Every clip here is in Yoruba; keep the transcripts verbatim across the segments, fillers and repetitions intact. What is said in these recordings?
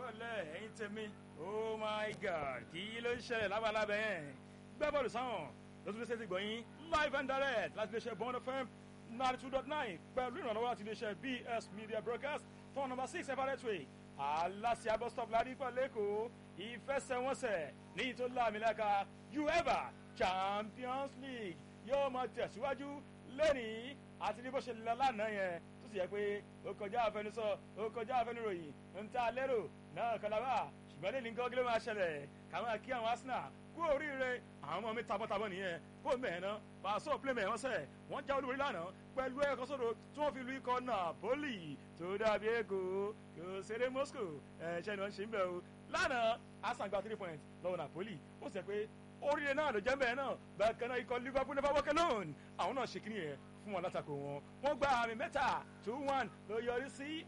kúrọ̀lẹ́ ẹ̀yin tèmi oh my god kí ló ń ṣẹlẹ̀ lábalábẹ́ yẹn gbẹ́ bọ́ọ̀lù sáwọn ló tún lè ṣe ti gbọ̀nyìn live and direct láti lè ṣe Bond F M ninety two dot nine pẹ̀lú ìrànlọ́wọ́ láti lè ṣe B S Media Broadcast fún number six Everett Way aláṣẹ abọ́stọ́p ládìpọ̀ lẹ́kọ̀ọ́ ìfẹsẹ̀wọnsẹ̀ ní ìtò láàmìlẹ́ka UEFA Champions League yóò máa tẹ̀síwájú lẹ́nìí àti ní bó ṣe lọ lánàá yẹn tó sì yẹ pé ó kọjá àfẹnusọ ó kọjá àfẹnuròyìn ń ta lérò náà kọlábà ṣùgbọ́n lè ní nǹkan gílé máa ṣẹlẹ̀ káwọn kí àwọn Arsenal kú oríire àwọn ọmọ mi tabọ́tabọ́ nìyẹn bó mẹ́ẹ̀ náà pàṣọ plémẹ̀ wọ́n sẹ̀ wọ́n já olúborí lánàá pẹ̀lú ẹ̀kọ́ sódò tí wọ́n fi lu ikọ̀ Napoli tó dàbí èkó kò ṣeré Moscow ẹ̀ṣẹ̀ ni wọ́n ṣe ń bẹ̀ o lánàá Arsenal gba three points lọ́wọ́ Napoli ó sì yẹ pé oríire náà ló jẹ́ bẹ́ẹ̀ náà bákan náà ikọ̀ Liverpool never walk alone àwọn náà ṣe kíní yẹn fún wọn látakò wọn wọ́n gba àmì mẹ́ta two one ló yọrí sí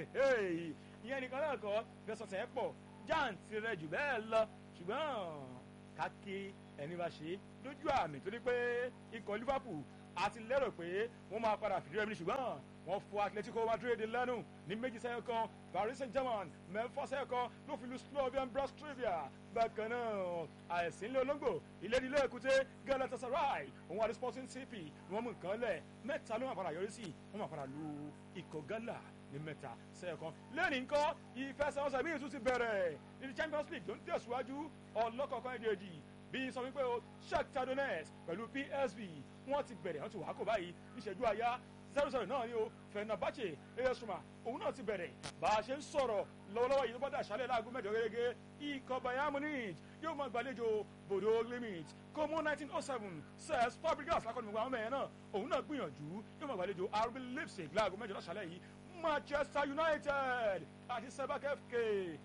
ìyẹn nìkan náà kọ́ fẹsọ̀tẹ̀ pọ̀ jáǹtì rẹ̀ jù bẹ́ẹ̀ lọ ṣùgbọ́n káàkiri ẹni bá ṣe lójú àmì torí pé ikọ̀ Liverpool àti lérò pé wọ́n máa padà fìdí rẹmi ṣùgbọ́n wọ́n fọ Atletico Madrid lẹ́nu ní méjì sẹ́yìn kan Paris Saint-Germain mẹ́fọ́ sẹ́yìn kan ló fi lu Slovian Brasovia bákan náà àìsínlé olóńgbò ìlédìlé èkúté Galatasaray òun àti Sporting C P ni wọ́n mú nǹkan lẹ̀ mẹ́ta ló máa padà yọrí sí wọ́n máa padà lu ikọ̀ Gala ní mẹ́ta sẹ́yìn kan lẹ́nìí nǹkan ìfẹsẹ̀wọnsẹ̀ míì tún ti bẹ̀rẹ̀ ní Champions League tó ń tẹ̀síwájú ọlọ́kọ̀ọ̀kan èdèèdì bí sọ wípé o Shakhtar Donetsk pẹ̀lú P S V wọ́n ti bẹ̀rẹ̀ wọ́n ti wà kó báyìí níṣẹ́jú àyá zero zero náà ni o Fenerbahce A S Roma òun náà ti bẹ̀rẹ̀ bá a ṣe ń sọ̀rọ̀ lọ́wọ́lọ́wọ́ yìí ló bá dà ṣálẹ̀ láago mẹ́jọ gẹ́gẹ́ ikọ̀ Bayern Munich yóò máa gbàlejò Bodo Glimt Como nineteen oh seven Cesc Fabregas lákọ̀ọ́nù gbogbo àwọn mẹ́rin náà òun náà gbìyànjú yóò máa gbàlejò R B Leipzig láago mẹ́jọ lọ́ṣálẹ̀ yìí Manchester United àti Sebak F K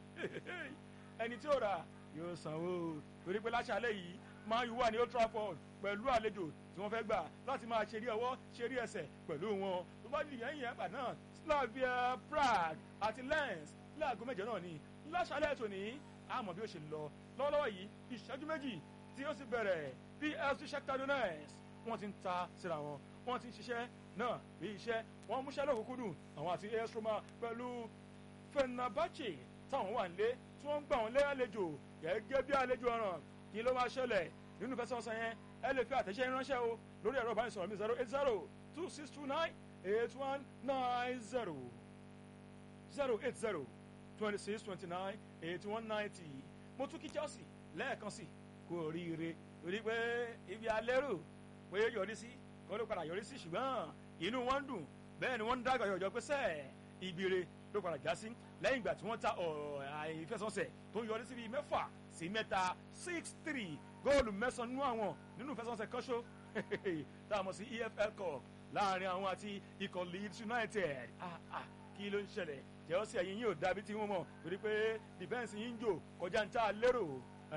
ẹni tí ó rà yóò sanwó torí pé láṣálẹ̀ yìí Man U wà ní Old Trafford pẹ̀lú àlejò tí wọ́n fẹ́ gbà láti máa ṣeré ọwọ́ ṣeré ẹsẹ̀ pẹ̀lú wọn tó bá di yẹn yẹn gbà náà Slavia Prague àti Lens láago mẹ́jọ náà ni láṣálẹ̀ tòní àmọ́ bí ó ṣe lọ lọ́wọ́lọ́wọ́ yìí ìṣẹ́jú méjì tí ó sì bẹ̀rẹ̀ P S V Shakhtar Donetsk wọ́n ti ń ta síra wọn wọ́n ti ń ṣiṣẹ́ náà bí iṣẹ́ wọ́n múṣẹ́ lókùnkúndùn àwọn àti A S Roma pẹ̀lú Fenerbahce táwọn wà nílé tí wọ́n ń gbà wọ́n lé àlejò gẹ́gẹ́ bí àlejò ọ̀ràn kí ló máa ṣẹlẹ̀ nínú fẹsẹ̀wọnsẹ̀ yẹn ẹ lè fi àtẹ̀jẹ́ ránṣẹ́ o lórí ẹ̀rọ ìbánisọ̀rọ̀ mi zero eight zero two six two nine eight one nine zero zero eight zero twenty six twenty nine eighty one ninety mo tún kí Chelsea lẹ́ẹ̀kan sí kú oríire torí pé ibi alérò pé yọrí sí kọ́ ló padà yọrí sí ṣùgbọ́n inú wọn ń dùn bẹ́ẹ̀ ni wọ́n ń dàgbà yọjọ́ pé sẹ́ẹ̀ ibire ló padà já sí lẹ́yìn ìgbà tí wọ́n ta ìfẹsẹ̀wọnsẹ̀ tó ń yọrí sí bíi mẹ́fà sí mẹ́ta six three góòlù mẹ́sàn-án nínú àwọn nínú ìfẹsẹ̀wọnsẹ̀ kọ́ṣọ́ tá a mọ̀ sí E F L Cup láàrin àwọn àti ikọ̀ Leeds United ah ah kí ló ń ṣẹlẹ̀ Chelsea ẹ̀yìn yóò dàbí tí wọ́n mọ̀ torí pé dìfẹ́ǹsì yín ń jò kọjá ń tá a lérò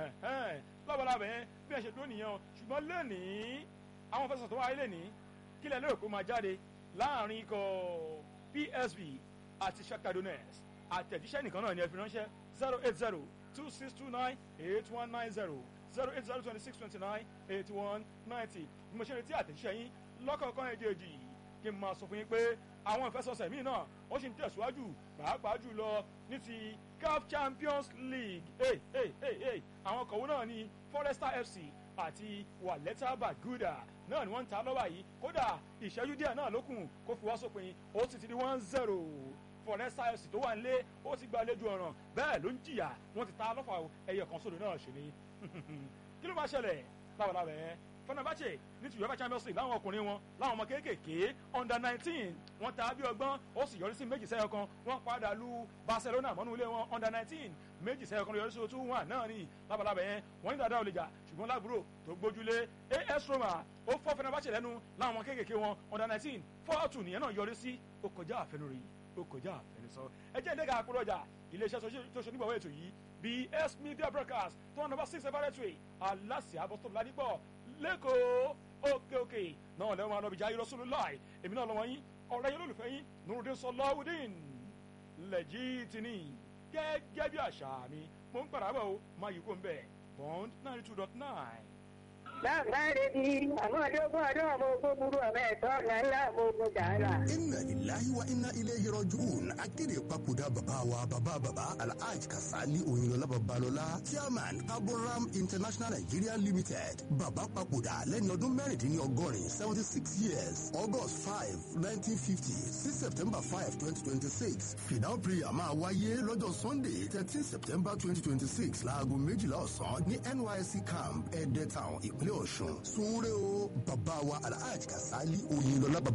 lọ́bọ̀lábẹ̀ yẹn bí ẹ ṣe dúró nìyẹn ṣùgbọ́n lẹ́nìí àwọn ìfẹsẹ̀wọnsẹ̀ tó wáyé lẹ́nìí kí lẹ́ lérò kó máa jáde láàrin ikọ̀ P S V àti Shakhtar Donetsk àtẹ̀jíṣẹ́ nìkan náà ni ẹ fi ránṣẹ́ zero eight zero two six two nine eight one nine zero zero eight zero twenty six twenty nine eighty one ninety bí mo ṣe retí àtẹ̀jíṣẹ́ yín lọ́kọ̀ọ̀kan èjèèjì kí n máa sọ fún yín pé àwọn ìfẹsọ̀sẹ̀ míì náà ó sì ń tẹ̀síwájú pàápàá jùlọ ní ti C A F Champions League hey, hey, hey, hey. àwọn kọ̀wé náà ni Forester F C àti Walleta Baguda náà ni wọ́n ń ta lọ́wọ́ yìí kódà ìṣẹ́jú díẹ̀ náà ló kùn kó fi wá sópin ó sì ti di one zero Forester F C tó wà nílé ó ti gba àlejò ọ̀ràn bẹ́ẹ̀ ló ń jìyà wọ́n ti ta lọ́fà ẹyẹ kan sódò náà ṣe ni kí ló máa ṣẹlẹ̀ láwọláwẹ̀ yẹn Fenerbahce ní ti UEFA Champions League láwọn ọkùnrin wọn láwọn ọmọ kéékèèké under nineteen wọ́n ta bí ọgbọ́n ó sì yọrí sí méjì sẹ́yọ kan wọ́n padà lu Barcelona mọ́nú ilé wọn under nineteen méjì sẹ́yọ kan ló yọrí sí two one náà ní lábalábẹ̀ yẹn wọ́n ní dáadáa ò lè jà ṣùgbọ́n lábúrò tó gbójúlé A S Roma ó fọ́ Fenerbahce lẹ́nu láwọn ọmọ kéékèèké wọn under nineteen four two nìyẹn náà yọrí sí ó kọjá àfẹnurì ó kọjá àfẹnusọ ẹ jẹ́ ìdẹ́gà àkúrò ọjà iléeṣẹ́ tó ṣe nígbàwọ́ ètò yìí B S Media Broadcast tó wọn number six Everett Way aláṣẹ abọ́sítọ́ ládìpọ̀ lẹ́kọ̀ọ́ òkè òkè náà lẹ́wọ̀n máa lọ bí jáyé rọ́sùlù láì èmi náà lọ́wọ́ yín ọ̀rẹ́ yín lólùfẹ́ yín Nurudeen Sọláwùdíìn lẹ́jìtìní gẹ́gẹ́ bí àṣà mi mo ń padà bọ̀ ó máa yí kó ń bẹ̀ Bond ninety two dot nine. bàbá rẹ̀ bí àwọn ọdọ́gbọ́n ọdọ́ ọmọ ogun burú ọmọ ẹ̀tọ́ ọ̀nà ńlá ọmọ ogun dàrá. inna lillahi wa inna ilayhi raji'un akéde papòdà bàbá wa bàbá bàbá alhaj kasali oyinlọlá babalọlá chairman abraham international nigeria limited bàbá papòdà lẹ́ni ọdún mẹ́rìndínlọ́gọ́rin seventy six years august five nineteen fifty sí september five twenty twenty six final prayer máa wáyé lọ́jọ́ sunday thirteen september twenty twenty six láago méjìlá ọ̀sán ní N Y S C camp ẹ̀ẹ́dẹ́town ìpínlẹ̀ ọ̀ṣun sunre o bàbá wa alhaji kasali oyinlọlá